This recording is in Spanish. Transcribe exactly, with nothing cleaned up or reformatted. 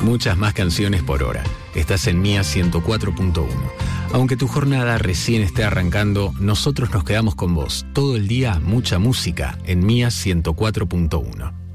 Muchas más canciones por hora. Estás en Mía ciento cuatro punto uno. Aunque tu jornada recién esté arrancando, nosotros nos quedamos con vos. Todo el día, mucha música en Mía ciento cuatro punto uno.